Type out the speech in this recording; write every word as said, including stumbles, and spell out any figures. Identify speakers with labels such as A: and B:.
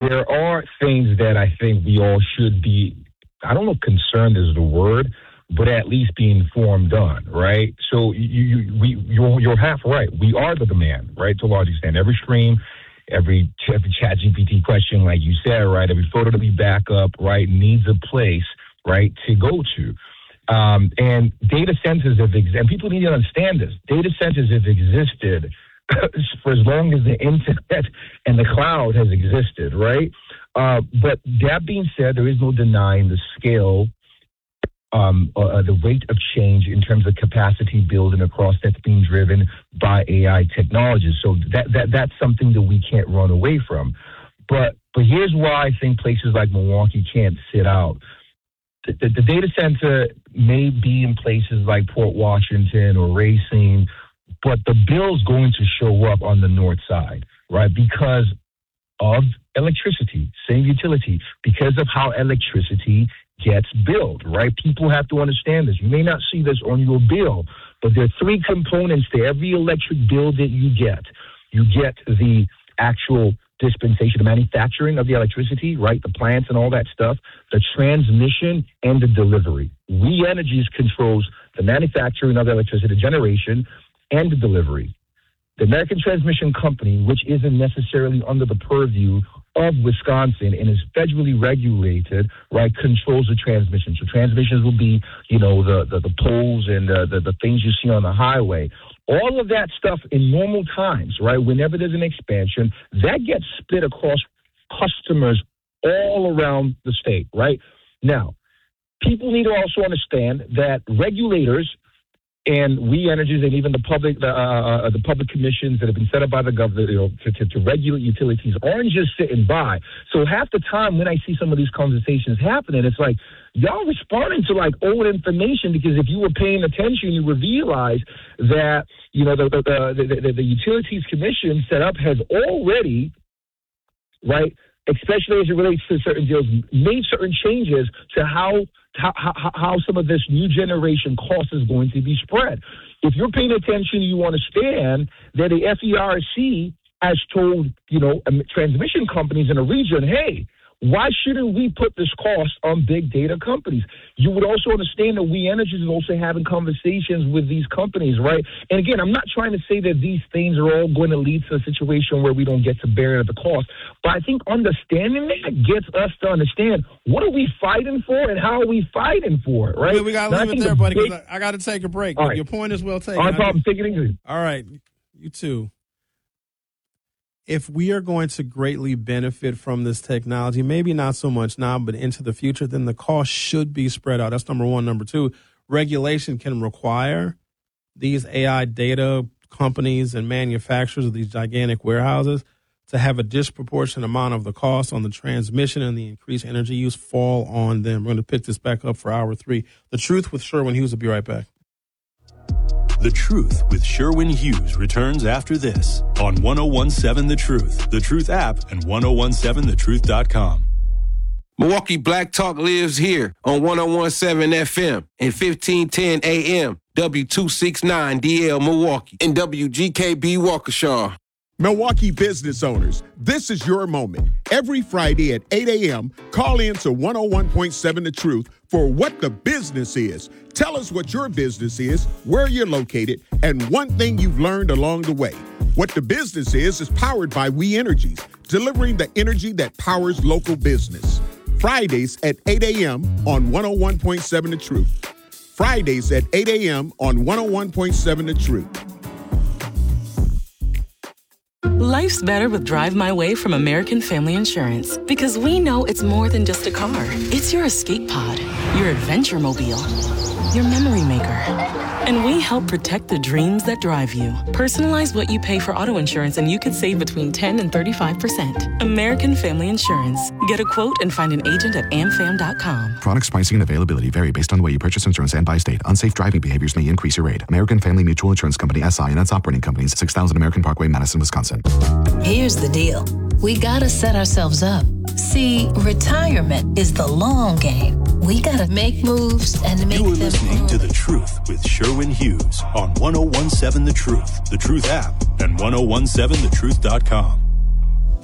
A: there are things that I think we all should be, I don't know if concerned is the word, but at least be informed on, right? So you, you, we, you're, you're half right. We are the demand, right, to a large extent. Every stream, every, every chat G P T question, like you said, right, every photo that we back up, right, needs a place, right, to go to. Um, and data centers have existed, and people need to understand this. Data centers have existed for as long as the internet and the cloud has existed, right? Uh, but that being said, there is no denying the scale, um, uh, the rate of change in terms of capacity building across that's being driven by A I technologies. So that, that that's something that we can't run away from. But but here's why I think places like Milwaukee can't sit out. The, the, the data center may be in places like Port Washington or Racine, but the bill's going to show up on the north side, right? Because of electricity, same utility, because of how electricity gets billed, right? People have to understand this. You may not see this on your bill, but there are three components to every electric bill that you get. You get the actual dispensation, the manufacturing of the electricity, right? The plants and all that stuff, the transmission and the delivery. We Energies controls the manufacturing of the electricity, the generation, and the delivery. The American Transmission Company, which isn't necessarily under the purview of Wisconsin and is federally regulated, right, controls the transmission. So transmissions will be, you know, the, the, the poles and the, the, the things you see on the highway. All of that stuff in normal times, right, whenever there's an expansion, that gets split across customers all around the state, right? Now, people need to also understand that regulators and We Energies and even the public, uh, uh, the public commissions that have been set up by the government, you know, to, to, to regulate utilities aren't just sitting by. So half the time when I see some of these conversations happening, it's like, y'all responding to like old information, because if you were paying attention, you would realize that, you know, the, the, the, the, the Utilities Commission set up has already, right, especially as it relates to certain deals, made certain changes to how How, how, how some of this new generation cost is going to be spread. If you're paying attention, you understand that the F E R C has told, you know, transmission companies in a region, hey, why shouldn't we put this cost on big data companies? You would also understand that We Energies is also having conversations with these companies, right? And again, I'm not trying to say that these things are all going to lead to a situation where we don't get to bear the cost, but I think understanding that gets us to understand what are we fighting for and how are we fighting for it, right?
B: Yeah, we got to leave it there, buddy, because I, I got to take a break.
A: Right.
B: Your point is well taken.
A: All right, problem. Take it easy.
B: All right, you too. If we are going to greatly benefit from this technology, maybe not so much now, but into the future, then the cost should be spread out. That's number one. Number two, regulation can require these A I data companies and manufacturers of these gigantic warehouses to have a disproportionate amount of the cost on the transmission and the increased energy use fall on them. We're going to pick this back up for hour three. The Truth with Sherwin Hughes will be right back.
C: The Truth with Sherwin Hughes returns after this on ten seventeen The Truth, The Truth app, and ten seventeen the truth dot com.
D: Milwaukee Black Talk lives here on ten seventeen F M and fifteen ten A M, W two sixty-nine D L Milwaukee, and W G K B Waukesha.
E: Milwaukee business owners, this is your moment. Every Friday at eight A M, call in to one oh one point seven The Truth for What the Business Is. Tell us what your business is, where you're located, and one thing you've learned along the way. What the Business Is is powered by We Energies, delivering the energy that powers local business. Fridays at eight A M on one oh one point seven The Truth. Fridays at eight A M on one oh one point seven The Truth.
F: Life's better with Drive My Way from American Family Insurance, because we know it's more than just a car. It's your escape pod, your adventure mobile, your memory maker. And we help protect the dreams that drive you. Personalize what you pay for auto insurance and you could save between ten and thirty-five percent. American Family Insurance. Get a quote and find an agent at am fam dot com.
G: Products, pricing, and availability vary based on the way you purchase insurance and by state. Unsafe driving behaviors may increase your rate. American Family Mutual Insurance Company, S I and its operating companies, six thousand American Parkway, Madison, Wisconsin.
H: Here's the deal. We gotta set ourselves up. See, retirement is the long game. We gotta make moves and make them.
C: You are listening to The Truth with Sherwin Hughes on ten seventeen The Truth, The Truth app, and ten seventeen the truth dot com.